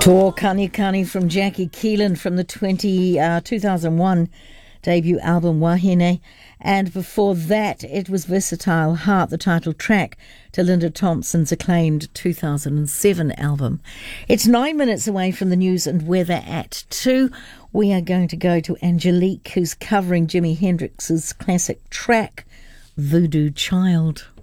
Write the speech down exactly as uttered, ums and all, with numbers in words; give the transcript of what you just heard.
Tor Kani Kani from Jackie Keelan from the twenty, uh, two thousand one debut album Wahine. And before that, it was Versatile Heart, the title track to Linda Thompson's acclaimed two thousand seven album. It's nine minutes away from the news and weather at two. We are going to go to Angelique, who's covering Jimi Hendrix's classic track, Voodoo Child.